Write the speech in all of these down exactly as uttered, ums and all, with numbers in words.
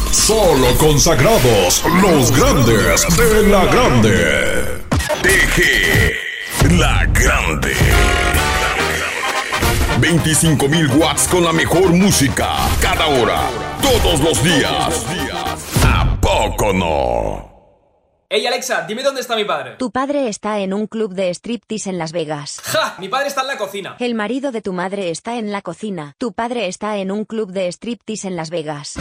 Solo consagrados, los grandes de la grande. T G, la grande. veinticinco mil watts con la mejor música, cada hora, todos los días. ¿A poco no? Ey, Alexa, dime dónde está mi padre. Tu padre está en un club de striptease en Las Vegas. ¡Ja! Mi padre está en la cocina. El marido de tu madre está en la cocina. Tu padre está en un club de striptease en Las Vegas.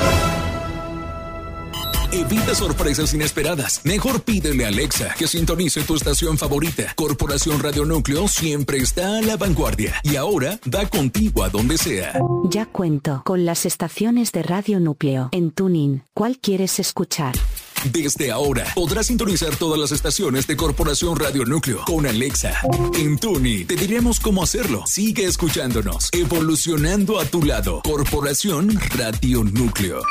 Evita sorpresas inesperadas. Mejor pídele a Alexa que sintonice tu estación favorita. Corporación Radio Núcleo siempre está a la vanguardia y ahora va contigo a donde sea. Ya cuento con las estaciones de Radio Núcleo en TuneIn. ¿Cuál quieres escuchar? Desde ahora podrás sintonizar todas las estaciones de Corporación Radio Núcleo con Alexa. En TuneIn te diremos cómo hacerlo. Sigue escuchándonos, evolucionando a tu lado. Corporación Radio Núcleo.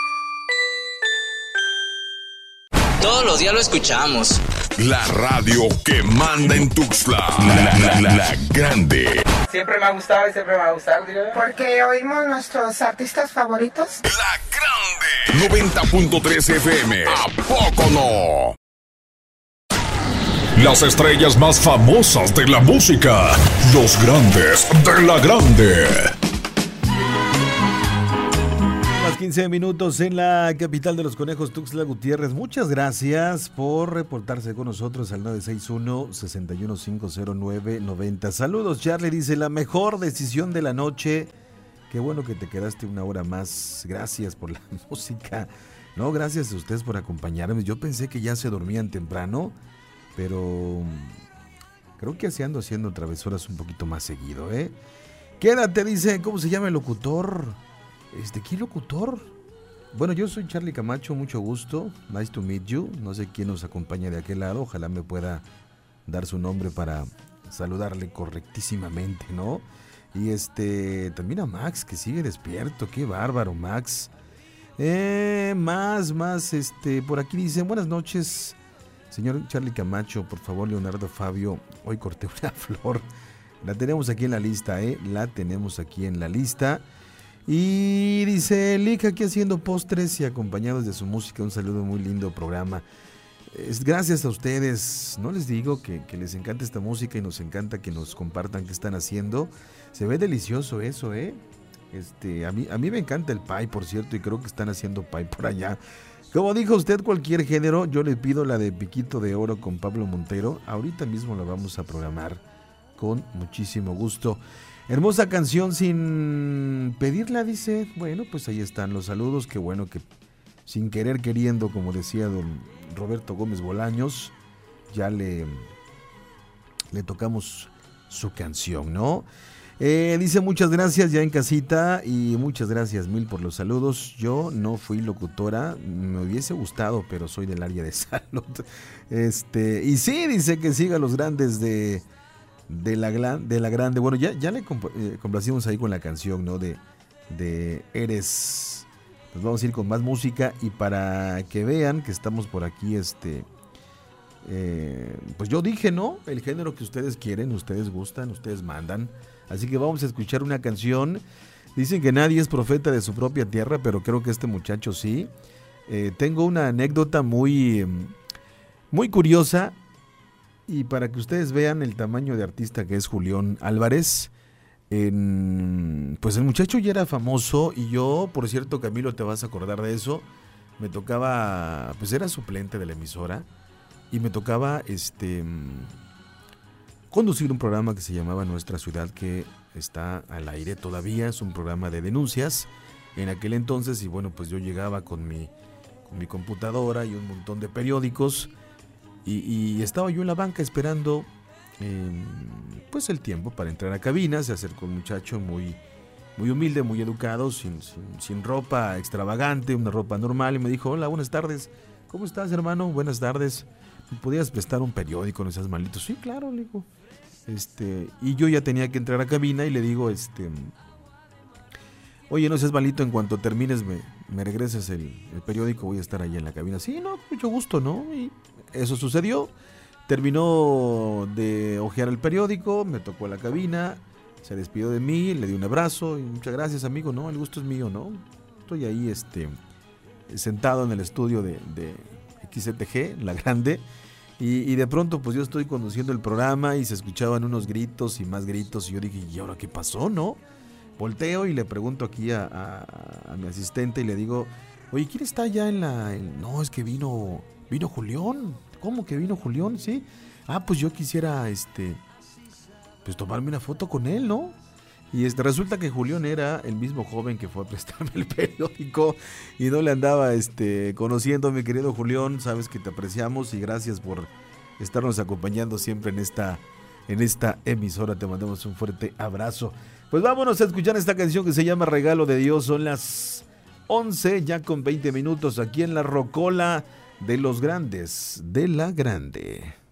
Todos los días lo escuchamos. La radio que manda en Tuxtla. La, la, la, la grande. Siempre me ha gustado y siempre me va a gustar, digo. Porque oímos nuestros artistas favoritos. La grande. noventa punto tres F M. ¿A poco no? Las estrellas más famosas de la música. Los grandes de la grande. quince minutos en la capital de los conejos, Tuxtla Gutiérrez. Muchas gracias por reportarse con nosotros al nueve seis uno, seis uno cinco cero nueve nueve cero. Saludos, Charlie, dice, la mejor decisión de la noche. Qué bueno que te quedaste una hora más. Gracias por la música. No, gracias a ustedes por acompañarme. Yo pensé que ya se dormían temprano, pero creo que así ando haciendo travesuras un poquito más seguido, ¿eh? Quédate, dice, ¿cómo se llama el locutor? Este, ¿qué locutor? Bueno, yo soy Charlie Camacho, mucho gusto. Nice to meet you. No sé quién nos acompaña de aquel lado. Ojalá me pueda dar su nombre para saludarle correctísimamente, ¿no? Y este, también a Max, que sigue despierto. Qué bárbaro, Max. Eh, más, más, este, por aquí dicen, buenas noches, señor Charlie Camacho, por favor, Leonardo Fabio. Hoy corté una flor. La tenemos aquí en la lista, ¿eh? La tenemos aquí en la lista. Y dice Lick aquí haciendo postres y acompañados de su música. Un saludo, muy lindo programa. Es gracias a ustedes. No les digo que, que les encanta esta música y nos encanta que nos compartan qué están haciendo. Se ve delicioso eso, ¿eh? Este, a mí, a mí me encanta el pie, por cierto, y creo que están haciendo pie por allá. Como dijo usted, cualquier género, yo le pido la de Piquito de Oro con Pablo Montero. Ahorita mismo la vamos a programar con muchísimo gusto. Hermosa canción sin pedirla, dice. Bueno, pues ahí están los saludos. Qué bueno que sin querer queriendo, como decía don Roberto Gómez Bolaños, ya le, le tocamos su canción, ¿no? Eh, dice muchas gracias ya en casita y muchas gracias mil por los saludos. Yo no fui locutora, me hubiese gustado, pero soy del área de salud. Este, y sí, dice que siga los grandes de... De la, de la grande, bueno, ya, ya le compl- eh, complacimos ahí con la canción, ¿no? De, de Eres. Nos vamos a ir con más música y para que vean que estamos por aquí, este, eh, pues yo dije, ¿no? El género que ustedes quieren, ustedes gustan, ustedes mandan. Así que vamos a escuchar una canción. Dicen que nadie es profeta de su propia tierra, pero creo que este muchacho sí. Eh, tengo una anécdota muy, muy curiosa. Y para que ustedes vean el tamaño de artista que es Julián Álvarez, en, pues el muchacho ya era famoso y yo, por cierto, Camilo, te vas a acordar de eso, me tocaba, pues era suplente de la emisora y me tocaba este conducir un programa que se llamaba Nuestra Ciudad, que está al aire todavía, es un programa de denuncias en aquel entonces y bueno, pues yo llegaba con mi, con mi computadora y un montón de periódicos. Y, y estaba yo en la banca esperando eh, pues el tiempo para entrar a cabina. Se acercó un muchacho muy, muy humilde, muy educado, sin, sin, sin ropa extravagante, una ropa normal, y me dijo, hola, buenas tardes, ¿cómo estás, hermano? Buenas tardes, ¿me podías prestar un periódico, no seas malito? Sí, claro, le digo. Este, y yo ya tenía que entrar a cabina y le digo, este, oye, no seas malito, en cuanto termines me, me regreses el, el periódico, voy a estar ahí en la cabina. Sí, no, mucho gusto, ¿no? Y eso sucedió, terminó de hojear el periódico, me tocó a la cabina, se despidió de mí, le di un abrazo y muchas gracias, amigo, ¿no? El gusto es mío, ¿no? Estoy ahí, este, sentado en el estudio de, de X C T G, la grande, y, y de pronto pues yo estoy conduciendo el programa y se escuchaban unos gritos y más gritos y yo dije, ¿y ahora qué pasó, no? Volteo y le pregunto aquí a, a, a mi asistente y le digo, oye, ¿quién está allá en la...? En... No, es que vino, vino Julián. ¿Cómo que vino Julián? Sí. Ah, pues yo quisiera, este, pues tomarme una foto con él, ¿no? Y este, resulta que Julián era el mismo joven que fue a prestarme el periódico y no le andaba este, conociendo, mi querido Julián. Sabes que te apreciamos y gracias por estarnos acompañando siempre en esta, en esta emisora. Te mandamos un fuerte abrazo. Pues vámonos a escuchar esta canción que se llama Regalo de Dios. Son las once ya con veinte minutos aquí en la Rocola de los Grandes, de la Grande.